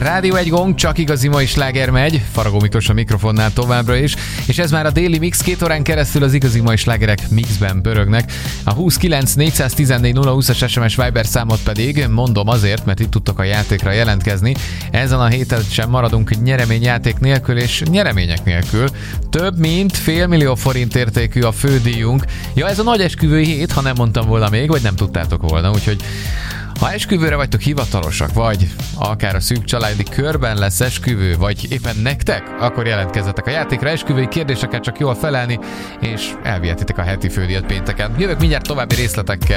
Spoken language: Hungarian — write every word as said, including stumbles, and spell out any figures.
Rádió egy gong, csak igazi mai sláger megy. Faragó Miklós a mikrofonnál továbbra is. És ez már a déli mix, két órán keresztül az igazi mai slágerek mixben pörögnek. A huszonkilenc négyszáztizennégy nulla húszas es em es Viber számot pedig mondom azért, mert itt tudtok a játékra jelentkezni. Ezen a héten sem maradunk nyereményjáték nélkül és nyeremények nélkül. Több mint fél millió forint értékű a fődíjunk. Ja, ez a nagy esküvői hét, ha nem mondtam volna még, vagy nem tudtátok volna, úgyhogy ha esküvőre vagytok hivatalosak, vagy akár a szűk családi körben lesz esküvő, vagy éppen nektek, akkor jelentkezzetek a játékra. Esküvői kérdéseket csak jól felelni, és elvihetitek a heti fődíjat pénteken. Jövök mindjárt további részletekkel.